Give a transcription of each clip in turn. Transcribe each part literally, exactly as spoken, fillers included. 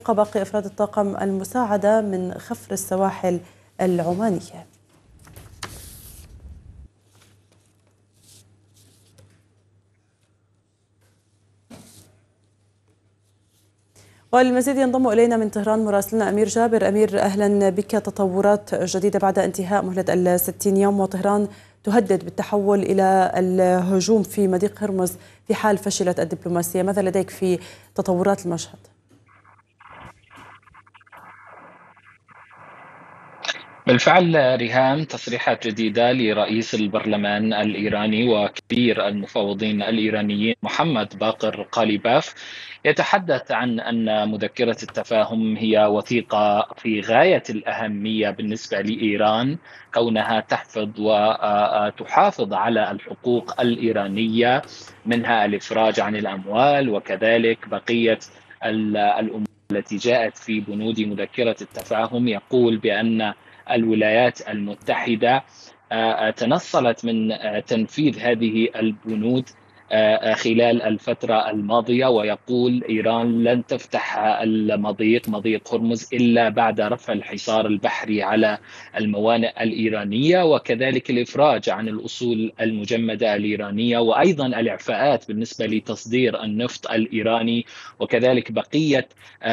باقي أفراد الطاقم المساعدة من خفر السواحل العمانية. وللمزيد ينضم إلينا من طهران مراسلنا أمير جابر. أمير، أهلا بك. تطورات جديدة بعد انتهاء مهلة الستين يوم، وطهران تهدد بالتحول إلى الهجوم في مضيق هرمز في حال فشلت الدبلوماسية. ماذا لديك في تطورات المشهد؟ بالفعل ريهام، تصريحات جديدة لرئيس البرلمان الإيراني وكبير المفوضين الإيرانيين محمد باقر قاليباف يتحدث عن أن مذكرة التفاهم هي وثيقة في غاية الأهمية بالنسبة لإيران، كونها تحفظ وتحافظ على الحقوق الإيرانية، منها الإفراج عن الأموال وكذلك بقية الأمور التي جاءت في بنود مذكرة التفاهم. يقول بأن الولايات المتحدة تنصلت من تنفيذ هذه البنود خلال الفترة الماضية، ويقول إيران لن تفتح المضيق مضيق هرمز إلا بعد رفع الحصار البحري على الموانئ الإيرانية، وكذلك الإفراج عن الأصول المجمدة الإيرانية، وأيضا الإعفاءات بالنسبة لتصدير النفط الإيراني، وكذلك بقية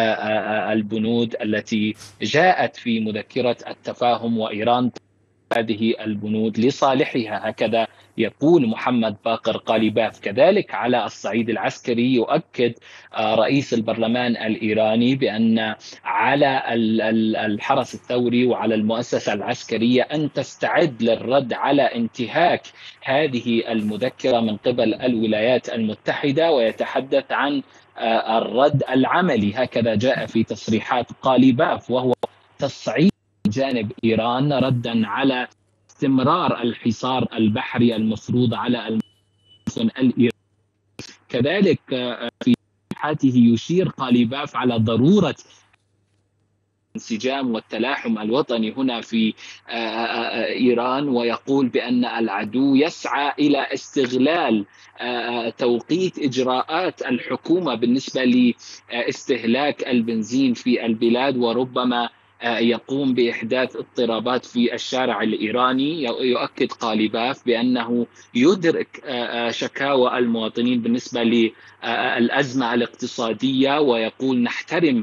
البنود التي جاءت في مذكرة التفاهم. وإيران هذه البنود لصالحها، هكذا يقول محمد باقر قاليباف. كذلك على الصعيد العسكري يؤكد رئيس البرلمان الإيراني بأن على الحرس الثوري وعلى المؤسسة العسكرية أن تستعد للرد على انتهاك هذه المذكرة من قبل الولايات المتحدة، ويتحدث عن الرد العملي، هكذا جاء في تصريحات قاليباف، وهو تصعيد جانب إيران ردا على استمرار الحصار البحري المفروض على المدن الإيرانية. كذلك في تصريحاته يشير قاليباف على ضرورة الانسجام والتلاحم الوطني هنا في إيران، ويقول بأن العدو يسعى إلى استغلال توقيت إجراءات الحكومة بالنسبة لاستهلاك البنزين في البلاد، وربما يقوم بإحداث اضطرابات في الشارع الإيراني. يؤكد قاليباف بأنه يدرك شكاوى المواطنين بالنسبة للأزمة الاقتصادية، ويقول نحترم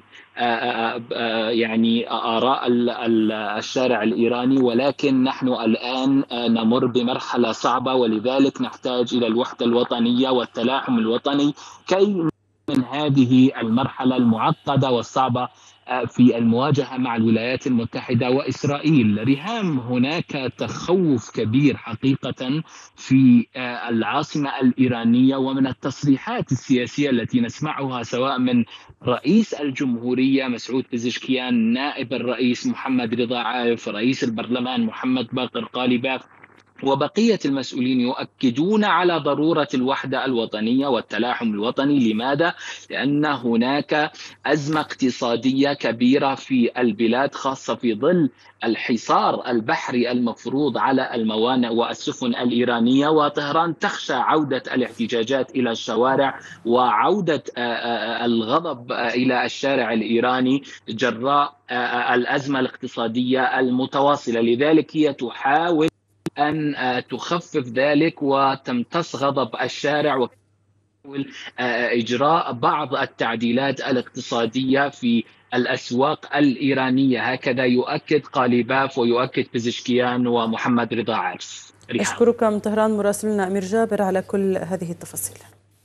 يعني آراء الشارع الإيراني، ولكن نحن الآن نمر بمرحلة صعبة، ولذلك نحتاج إلى الوحدة الوطنية والتلاحم الوطني كي من هذه المرحلة المعقدة والصعبة في المواجهة مع الولايات المتحدة وإسرائيل. ريهام، هناك تخوف كبير حقيقة في العاصمة الإيرانية، ومن التصريحات السياسية التي نسمعها سواء من رئيس الجمهورية مسعود بزشكيان، نائب الرئيس محمد رضا عارف، رئيس البرلمان محمد باقر قاليباف، وبقية المسؤولين يؤكدون على ضرورة الوحدة الوطنية والتلاحم الوطني. لماذا؟ لأن هناك أزمة اقتصادية كبيرة في البلاد، خاصة في ظل الحصار البحري المفروض على الموانئ والسفن الإيرانية، وطهران تخشى عودة الاحتجاجات إلى الشوارع وعودة الغضب إلى الشارع الإيراني جراء الأزمة الاقتصادية المتواصلة. لذلك هي تحاول أن تخفف ذلك وتمتص غضب الشارع، وتحاول إجراء بعض التعديلات الاقتصادية في الأسواق الإيرانية، هكذا يؤكد قاليباف ويؤكد بزشكيان ومحمد رضا عارف. أشكرك من طهران مراسلنا أمير جابر على كل هذه التفاصيل.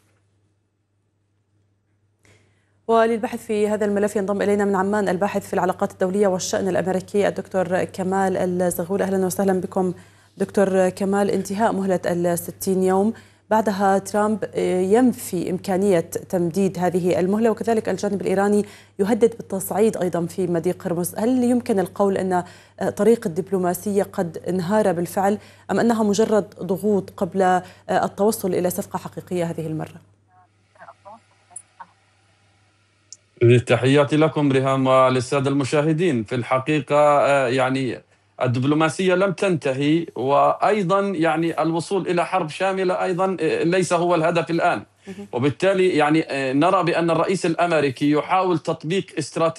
وللبحث في هذا الملف ينضم إلينا من عمان الباحث في العلاقات الدولية والشأن الأمريكي الدكتور كمال الزغول. أهلا وسهلا بكم دكتور كمال. انتهاء مهلة الستين يوم، بعدها ترامب ينفي إمكانية تمديد هذه المهلة، وكذلك الجانب الإيراني يهدد بالتصعيد أيضا في مضيق هرمز. هل يمكن القول أن طريق الدبلوماسية قد انهار بالفعل، أم أنها مجرد ضغوط قبل التوصل إلى صفقة حقيقية هذه المرة؟ تحياتي لكم ريهام وللسادة المشاهدين. في الحقيقة يعني الدبلوماسية لم تنتهي، وأيضا يعني الوصول إلى حرب شاملة أيضا ليس هو الهدف الآن. وبالتالي يعني نرى بأن الرئيس الأمريكي يحاول تطبيق استراتيجية